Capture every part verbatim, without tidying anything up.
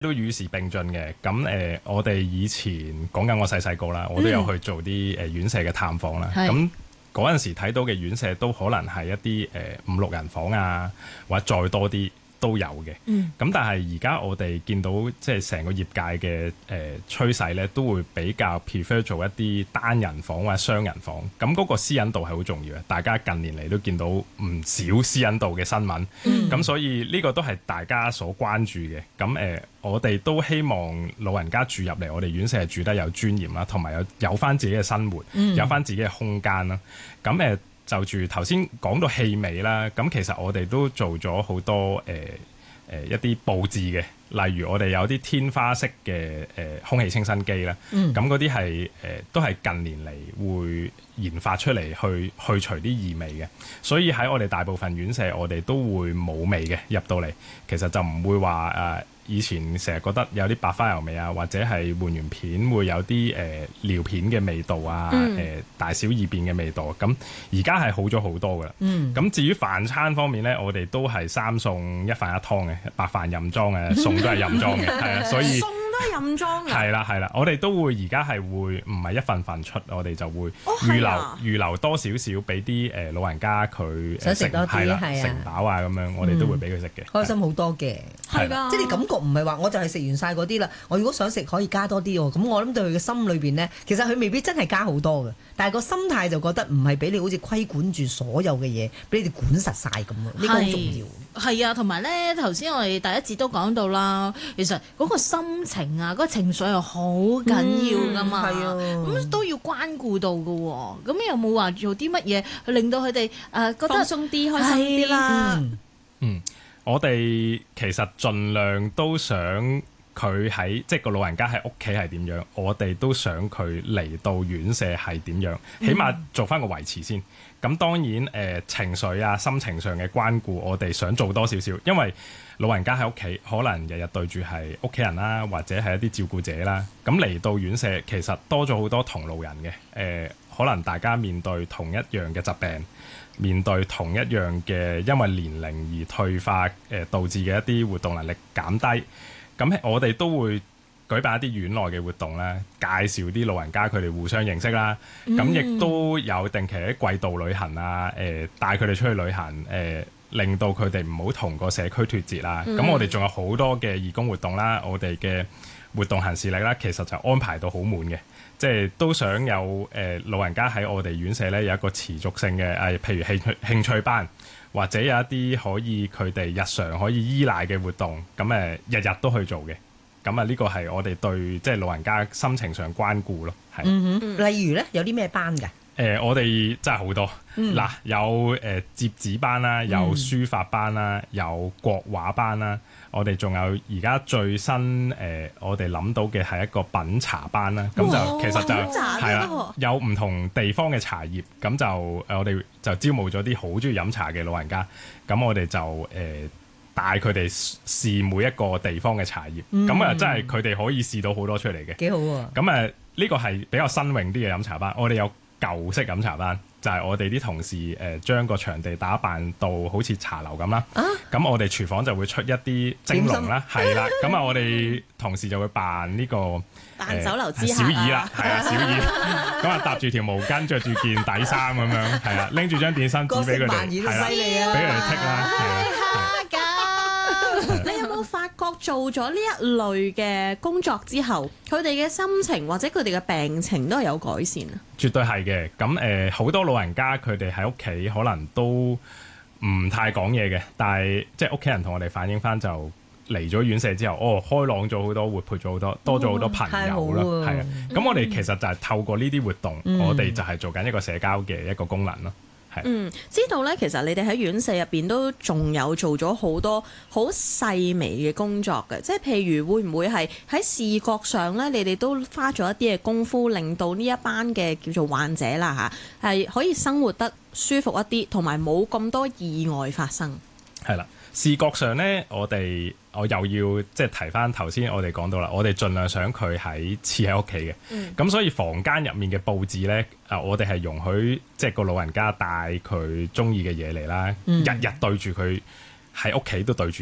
都與時並進嘅。咁誒、呃，我哋以前講緊我細細個啦，我都有去做啲誒、呃、院舍嘅探訪啦。咁嗰陣時睇到嘅院舍都可能係一啲誒、呃、五六人房啊，或者再多啲。都有嘅，咁、嗯、但係而家我哋見到即係成個業界嘅誒、呃、趨勢咧，都會比較 prefer 做一啲單人房或者雙人房，咁嗰個私隱度係好重要嘅。大家近年嚟都見到唔少私隱度嘅新聞，咁、嗯、所以呢個都係大家所關注嘅。咁誒、呃，我哋都希望老人家住入嚟我哋院舍係住得有尊嚴啦，同埋有有翻自己嘅生活，嗯、有翻自己嘅空間啦。咁誒。呃就住頭先講到氣味啦，咁其實我哋都做咗好多誒誒、呃呃、一啲佈置嘅，例如我哋有啲天花式嘅誒、呃、空氣清新機啦，咁嗰啲係誒都係近年嚟會研發出嚟去去除啲異味嘅，所以喺我哋大部分院舍我哋都會冇味嘅入到嚟，其實就唔會話誒。呃以前成日覺得有啲白花油味啊，或者係換完片會有啲誒、呃、尿片嘅味道啊，誒、嗯呃、大小二便嘅味道。咁而家係好咗好多噶啦。咁、嗯、至於飯餐方面咧，我哋都係三餸一飯一湯嘅，白飯任裝嘅，餸都係任裝嘅，係啊，所以。 任裝嘅係啦係啦，我哋都會而家係會唔係一份份出，我哋就會預留、哦啊、預留多少少俾啲誒老人家佢想食多啲，係啊，食飽啊咁樣，我哋都會俾佢食嘅， 開心好多嘅， 係㗎， 即係你感覺唔係話我就係食完晒嗰啲啦，我如果想食可以加多啲喎，咁我諗對佢嘅心裏邊咧，其實佢未必真係加好多嘅，但係個心態就覺得唔係俾你好似規管住所有嘅嘢，俾你哋管實晒咁咯，呢個好重要。 係啊，同埋咧頭先我哋第一節都講到啦，其實嗰個心情啊，嗰、嗰個情緒又好緊要噶嘛，咁、嗯啊、都要關顧到噶喎。咁有冇話做啲乜嘢去令到佢哋誒覺得放鬆啲、開心啲啦？ 嗯，嗯，我哋其實盡量都想佢喺即係個老人家喺屋企係點樣，我哋都想佢嚟到院舍係點樣，起碼做翻個維持先。咁當然誒、呃、情緒啊、心情上嘅關顧，我哋想做多少少，因為老人家喺屋企可能日日對住係屋企人啦，或者係一啲照顧者啦。咁嚟到院舍，其實多咗好多同路人嘅。誒、呃，可能大家面對同一樣嘅疾病，面對同一樣嘅因為年齡而退化誒、呃、導致嘅一啲活動能力減低。咁我哋都會舉辦一啲院內嘅活動啦，介紹啲老人家佢哋互相認識啦。咁亦、嗯、都有定期喺季度旅行啊，誒、呃、帶佢哋出去旅行，誒、呃、令到佢哋唔好同個社區脫節啦。咁、嗯、我哋仲有好多嘅義工活動啦，我哋嘅活動行事曆啦，其實就安排到好滿嘅，即係都想有誒、呃、老人家喺我哋院舍咧有一個持續性嘅誒、呃，譬如興趣興趣班，或者有一啲可以佢哋日常可以依賴嘅活動，咁誒日日都去做嘅。咁啊，呢個係我哋對即係老人家心情上關顧咯，係。 嗯哼，例如咧有啲咩班㗎？誒、 呃，我哋真係好多。嗱、嗯，有誒摺紙班啦，有書法班啦，有國畫班啦。我哋仲有而家最新誒、呃，我哋諗到嘅係一個品茶班啦。咁就其實就係啦，有唔同地方嘅茶葉，咁就誒我哋就招募咗啲好中意飲茶嘅老人家。咁我哋就誒。呃帶佢哋試每一個地方嘅茶葉，咁啊、嗯、真係佢哋可以試到好多出嚟嘅， 幾好喎！ 咁誒呢個係比較新穎啲嘅飲茶班，我哋有舊式飲茶班，就係、是、我哋啲同事誒、呃、將個場地打扮到好似茶樓咁啦，咁、啊、我哋廚房就會出一啲蒸籠啦，係啦，咁啊我哋同事就會扮呢、這個扮酒樓之小二啦，係啊小二，咁啊搭住條毛巾，着住件底衫咁樣，係啊拎住張電薪紙俾佢哋，係啦，俾佢哋剔啦，係啊。 你有冇發覺做咗呢一類嘅工作之後，佢哋嘅心情或者佢哋嘅病情都係有改善啊？絕對係嘅。咁誒，好、呃、多老人家佢哋喺屋企可能都唔太講嘢嘅，但係即係屋企人同我哋反映翻就嚟咗院舍之後，哦，開朗咗好多，活潑咗好多，多咗好多朋友啦，係啊。咁、嗯、我哋其實就係透過呢啲活動，嗯、我哋就係做緊一個社交嘅一個功能咯。 嗯，知道咧，其實你哋喺院舍入邊都仲有做咗好多好細微嘅工作嘅，即係譬如會唔會係喺視覺上咧，你哋都花咗一啲嘅功夫，令到呢一班嘅叫做患者啦嚇，係可以生活得舒服一啲，同埋冇咁多意外發生。 係啦，視覺上咧，我哋我又要即係提翻頭先，我哋講到啦，我哋盡量想佢喺黐喺屋企嘅，咁、嗯、所以房間入面嘅佈置咧，啊，我哋係容許即係個老人家帶佢中意嘅嘢嚟啦，嗯、日日對住佢喺屋企都對住嘅嘢，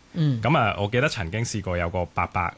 咁啊、嗯，我記得曾經試過有個伯伯